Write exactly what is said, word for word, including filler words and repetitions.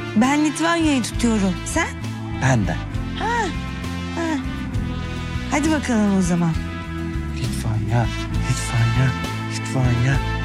Ben Litvanya'yı tutuyorum. Sen? Ben de. Ha, ha. Hadi bakalım o zaman. Litvanya, Litvanya, Litvanya.